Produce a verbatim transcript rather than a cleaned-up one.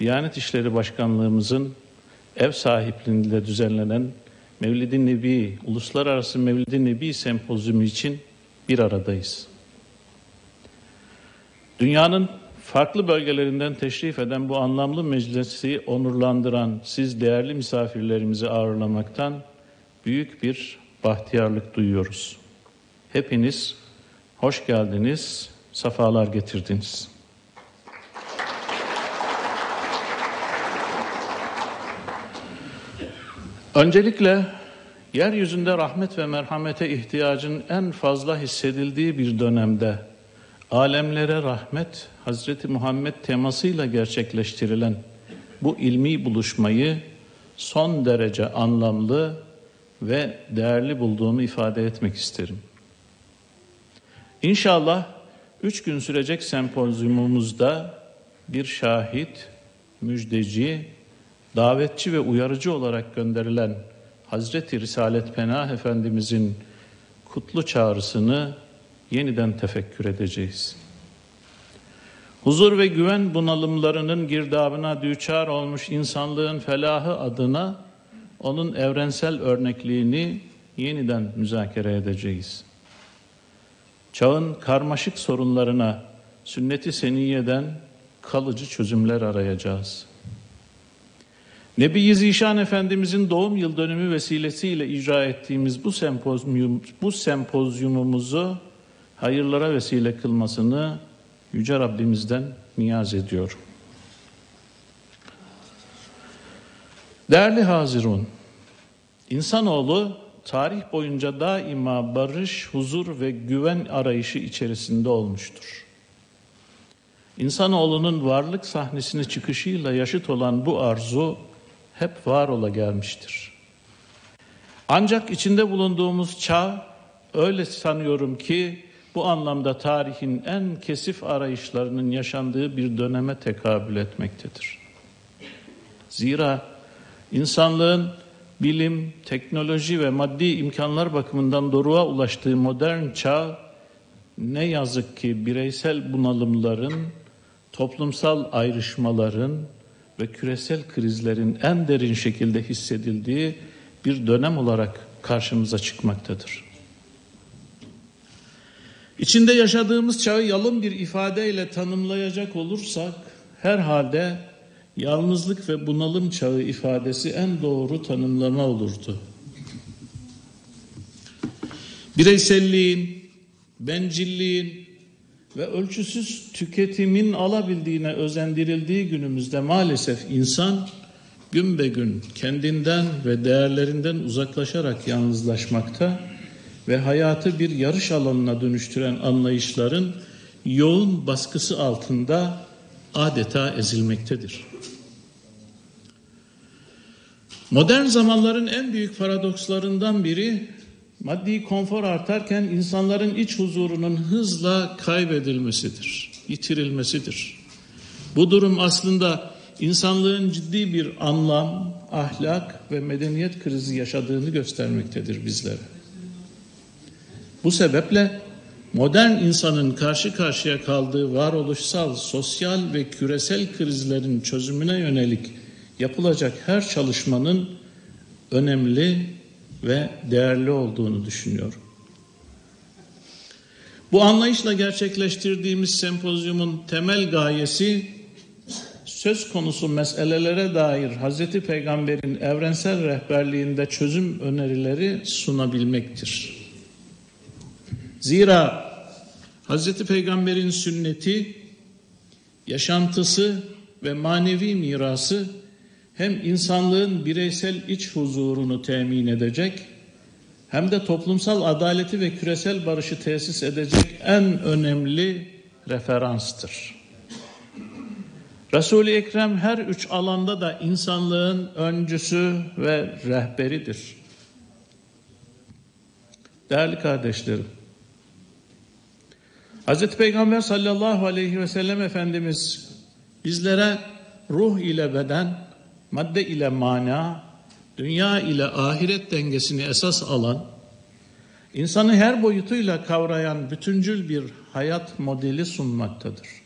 Diyanet İşleri Başkanlığımızın ev sahipliğinde düzenlenen Mevlid-i Nebi, Uluslararası Mevlid-i Nebi Sempozyumu için bir aradayız. Dünyanın farklı bölgelerinden teşrif eden bu anlamlı meclisi onurlandıran siz değerli misafirlerimizi ağırlamaktan büyük bir bahtiyarlık duyuyoruz. Hepiniz hoş geldiniz, sefalar getirdiniz. Öncelikle yeryüzünde rahmet ve merhamete ihtiyacın en fazla hissedildiği bir dönemde alemlere rahmet, Hazreti Muhammed temasıyla gerçekleştirilen bu ilmi buluşmayı son derece anlamlı ve değerli bulduğumu ifade etmek isterim. İnşallah üç gün sürecek sempozyumumuzda bir şahit, müjdeci, davetçi ve uyarıcı olarak gönderilen Hazreti Risalet Pənah Efendimizin kutlu çağrısını yeniden tefekkür edeceğiz. Huzur ve güven bunalımlarının girdabına düçar olmuş insanlığın felahı adına onun evrensel örnekliğini yeniden müzakere edeceğiz. Çağın karmaşık sorunlarına sünnet-i seniyeden kalıcı çözümler arayacağız. Nebi Zişan Efendimizin doğum yıl dönümü vesilesiyle icra ettiğimiz bu sempozyum, bu sempozyumumuzu hayırlara vesile kılmasını Yüce Rabbimizden niyaz ediyorum. Değerli hazirun, insanoğlu tarih boyunca daima barış, huzur ve güven arayışı içerisinde olmuştur. İnsanoğlunun varlık sahnesine çıkışıyla yaşıt olan bu arzu hep var ola gelmiştir. Ancak içinde bulunduğumuz çağ öyle sanıyorum ki bu anlamda tarihin en kesif arayışlarının yaşandığı bir döneme tekabül etmektedir. Zira insanlığın bilim, teknoloji ve maddi imkanlar bakımından doruğa ulaştığı modern çağ ne yazık ki bireysel bunalımların, toplumsal ayrışmaların ve küresel krizlerin en derin şekilde hissedildiği bir dönem olarak karşımıza çıkmaktadır. İçinde yaşadığımız çağı yalın bir ifadeyle tanımlayacak olursak, herhalde yalnızlık ve bunalım çağı ifadesi en doğru tanımlama olurdu. Bireyselliğin, bencilliğin ve ölçüsüz tüketimin alabildiğine özendirildiği günümüzde maalesef insan gün be gün kendinden ve değerlerinden uzaklaşarak yalnızlaşmakta ve hayatı bir yarış alanına dönüştüren anlayışların yoğun baskısı altında adeta ezilmektedir. Modern zamanların en büyük paradokslarından biri, maddi konfor artarken insanların iç huzurunun hızla kaybedilmesidir, yitirilmesidir. Bu durum aslında insanlığın ciddi bir anlam, ahlak ve medeniyet krizi yaşadığını göstermektedir bizlere. Bu sebeple modern insanın karşı karşıya kaldığı varoluşsal, sosyal ve küresel krizlerin çözümüne yönelik yapılacak her çalışmanın önemli ve değerli olduğunu düşünüyorum. Bu anlayışla gerçekleştirdiğimiz sempozyumun temel gayesi, söz konusu meselelere dair Hazreti Peygamber'in evrensel rehberliğinde çözüm önerileri sunabilmektir. Zira Hazreti Peygamber'in sünneti, yaşantısı ve manevi mirası hem insanlığın bireysel iç huzurunu temin edecek, hem de toplumsal adaleti ve küresel barışı tesis edecek en önemli referanstır. Resul-i Ekrem her üç alanda da insanlığın öncüsü ve rehberidir. Değerli kardeşlerim, Hazreti Peygamber sallallahu aleyhi ve sellem Efendimiz bizlere ruh ile beden, madde ile mana, dünya ile ahiret dengesini esas alan, insanı her boyutuyla kavrayan bütüncül bir hayat modeli sunmaktadır.